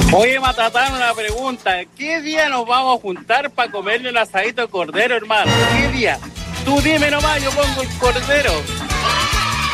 Oye, Matatán, una pregunta. ¿Qué día nos vamos a juntar para comerle el asadito de cordero, hermano? ¿Qué día? Tú dime nomás, yo pongo el cordero.